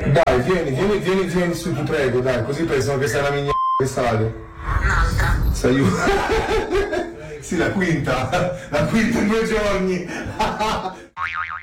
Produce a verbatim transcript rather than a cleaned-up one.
Dai, vieni, vieni, vieni, vieni su, ti prego, dai, così pensano che sei una migna d'estate. Un'altra. Sei io. Sì, la quinta, la quinta in due giorni.